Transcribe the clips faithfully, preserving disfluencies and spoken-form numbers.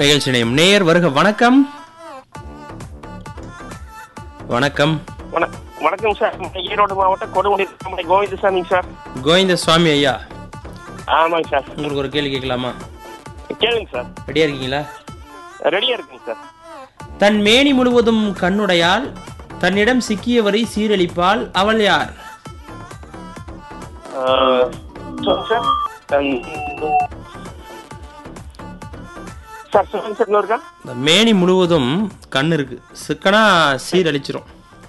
நிகழ்ச்சி நேயம் நேயர் வருக. வணக்கம் வணக்கம் வணக்கம் சார். ஈரோடு மாவட்டம் கொடுமுடி கோவிந்தசாமி சார். கோவிந்தசாமி ஐயா. ஆமாங்க சார். உங்களுக்கு ஒரு கேள்வி கேட்கலாமா? கேளுங்க சார். ரெடியா இருக்கீங்களா? ரெடியா இருக்குங்க சார். தன் மேனி முழுவதும் கண்ணுடையாள், தன்னிடம் சிக்கியவரை சீரழிப்பாள், அவள் யார்? சார் சார் சொல்லுங்க சார். இன்னொருக்கா? மேனி முழுவதும் கண்ணு இருக்கு, சிக்கனா சீரழிச்சிரும்.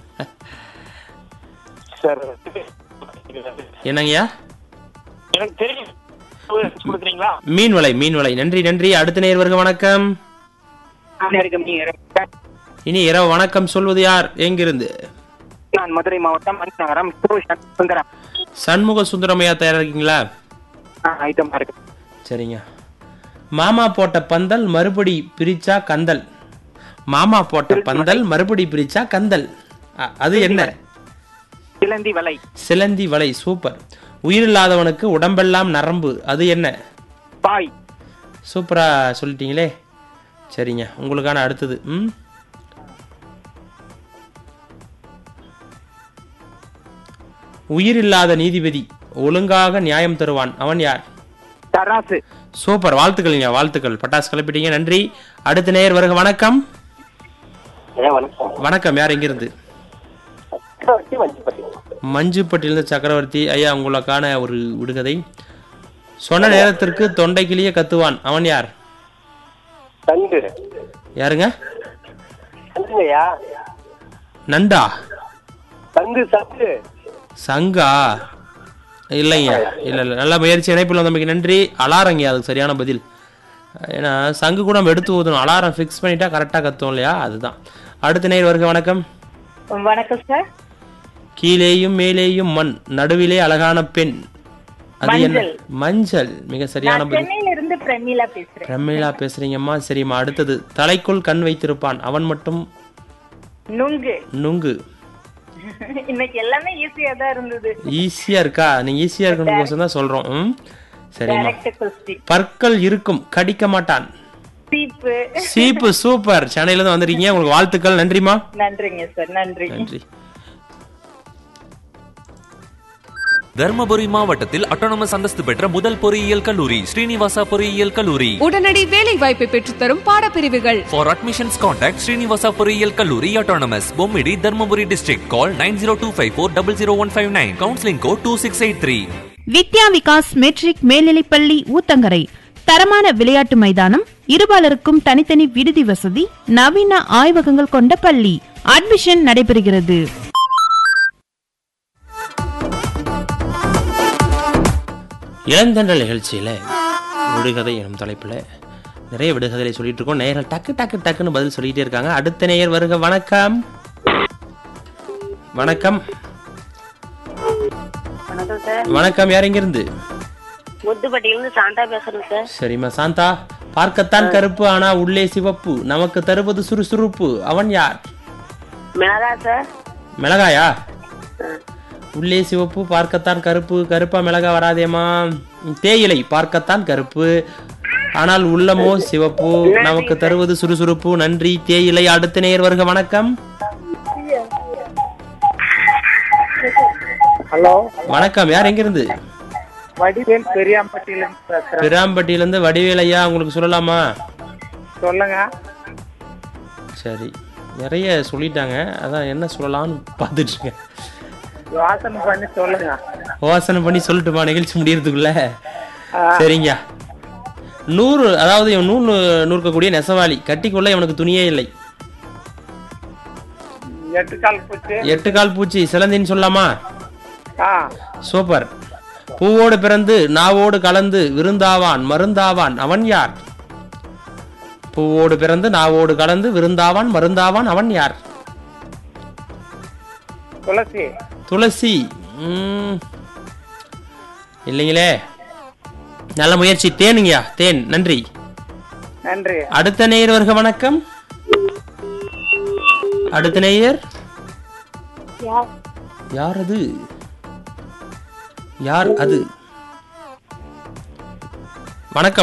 சார் என்னங்கய்யா? எனக்கு தெரியும். கொடுக்குறீங்களா? மீன் வலை. மீன் வலை. நன்றி நன்றி. அடுத்த நேயர் வருக. வணக்கம். இனி இரவு வணக்கம் சொல்வது யார்? எங்கிருந்து? நான் மதுரை மாவட்டம் மணிநகரம் சுந்தரம். சண்முக சுந்தரமையா தயாரா இருக்கீங்களா? சரிங்க. மாமா போட்ட பந்தல் மறுபடி பிரிச்சா கந்தல். மாமா போட்ட பந்தல் மறுபடி பிரிச்சா கந்தல். அது என்ன? சிலந்தி வலை. சிலந்தி வலை. சூப்பர். உயிரில்லாதவனுக்கு உடம்பெல்லாம் நரம்பு. அது என்ன? பாய். சூப்பரா சொல்லிட்டீங்களே. சரிங்க, உங்களுக்கான அடுத்தது. ம் உயிரில்லாத நீதிபதி ஒழுங்காக நியாயம் தருவான், அவன் யார்? தராசு. சூப்பர், வாழ்த்துக்கள்ங்க, வாழ்த்துக்கள். பட்டாசு கிளப்பிட்டீங்க, நன்றி. அடுத்த நேயர் வருக. வணக்கம். வணக்கம். யார் எங்கிருந்து? மஞ்சுப்பட்டியிலிருந்து சக்கரவர்த்தி ஐயா. உங்களுக்கான ஒரு விடுகதை. சொன்ன நேரத்திற்கு தொண்டை கிளிய கத்துவான், அவன் யார்? யாருங்க? நண்டா? சங்கா? இல்லைங்க, இல்ல இல்ல. நல்ல முயற்சி. இணைப்பில் வந்தமைக்கு நன்றி. அலாரங்க, அதுக்கு சரியான பதில். ஏன்னா சங்கு கூட நம்ம எடுத்து ஊதணும். அலாரம் ஃபிக்ஸ் பண்ணிட்டா கரெக்டா கத்துவோம் இல்லையா? அதுதான். அடுத்த நேயர் வருக. வணக்கம். வணக்கம் சார். கீழேயும் மேலேயும் மண், நடுவிலே அழகான பெண். அது என்ன? மஞ்சள். மிக சரியான பதில். சென்னையிலிருந்து பிரமிளா பேசுறேன். பிரமிளா பேசுறீங்கம்மா. சரிம்மா. அடுத்தது. தலைக்குள் கண் வைத்திருப்பான், அவன் மட்டும் நுங்கு. நுங்கு. இன்னைக்கு எல்லாமே ஈஸியா தான் இருந்தது. ஈஸியா இருக்கா? நீங்க ஈஸியா இருக்கணும் தான் சொல்றோம். ம் சரிம்மா. Direct question. பற்கள் இருக்கும், கடிக்க மாட்டான். சீப்பு. சீப்பு. சூப்பர். சென்னையில இருந்து வந்திருக்கீங்க, உங்களுக்கு வாழ்த்துக்கள். நன்றிமா. நன்றிங்க சார். நன்றி நன்றி. தர்மபுரி மாவட்டத்தில் அட்டானமஸ் அந்தஸ்து பெற்ற முதல் பொறியியல் கல்லூரி ஸ்ரீனிவாசா பொறியியல் கல்லூரி. உடனடி வேலை வாய்ப்பை பெற்றுத்தரும் பாடப்பிரிவுகள். For admissions contact ஸ்ரீனிவாசா பொறியியல் கல்லூரி autonomous, Bommidi, Dharmapuri district. Call nine zero two five four zero zero one five nine. Counseling code two six eight three. வித்யா விகாஸ் மெட்ரிக் மேல்நிலைப்பள்ளி ஊத்தங்கரை. தரமான விளையாட்டு மைதானம், இருபாலருக்கும் தனித்தனி விடுதி வசதி, நவீன ஆய்வகங்கள் கொண்ட பள்ளி. அட்மிஷன் நடைபெறுகிறது. இளந்தண்டல் நிகழ்ச்சியில விடுகதை எனும் தலைப்புல நிறைய விடுகதைகளை சொல்லிட்டு இருக்கோம். நேயர்கள் டக்கு டக்கு டக்குன்னு பதில் சொல்லிட்டே இருக்காங்க. அடுத்த நேயர் வருக. வணக்கம். வணக்கம். வணக்கம். யார் எங்கிருந்து? முத்துப்பட்டியிலிருந்து சாந்தா பேசுறேன் சார். சரிம்மா சாந்தா. பார்க்கத்தான் கருப்பு ஆனா உள்ளே சிவப்பு, நமக்கு தருவது சுறுசுறுப்பு, அவன் யார்? மிளகா சார். மிளகாயா? உள்ளே சிவப்பு, பார்க்கத்தான் கருப்பு. கருப்பா மிளகா வராதேமா. தேயிலை. பார்க்கத்தான் கருப்பு ஆனால் உள்ளமோ சிவப்பு, நமக்கு தருவது சுறுசுறுப்பு. நன்றி. தேயிலை. அடுத்த நேயர் வருக. வணக்கம். ஹலோ. வணக்கம். யார் எங்கிருந்து? வடிவேல் பெரியாம்பட்டியிலிருந்து. பெரியாம்பட்டியிலிருந்து வடிவேல் ஐயா. உங்களுக்கு சொல்லலாமா? சொல்லுங்க. சரி, நிறைய சொல்லிட்டாங்க, அதான் என்ன சொல்லலாம்னு பார்த்துட்டு இருக்கேன். யோசனை பண்ணி சொல்லுங்க. யோசனை பண்ணி சொல்லட்டுமா நிகழ்ச்சி முடியறதுக்குள்ள? சரிங்க. நூறு, அதாவது இவன் நூல் நூற்கக்கூடிய நெசவாளி, கட்டிக்கொள்ள இவனுக்கு துணியே இல்லை. எட்டு கால் பூச்சி. எட்டு கால் பூச்சி. சிலந்தின்னு சொல்லலாமா? சூப்பர். பூவோடு பிறந்து நாவோடு கலந்து விருந்தாவான் மருந்தாவான், அவன் யார்? பூவோடு பிறந்து நாவோடு கலந்து விருந்தாவான் மருந்தாவான், அவன் யார்? துளசி. துளசி. இல்லைங்களே. நல்ல முயற்சி. தேனுங்கயா, தேன். நன்றி. நன்றி. அடுத்த நேயர் வருக. வணக்கம். அடுத்த நேயர் யார்? அது யார்? அது வணக்கம்.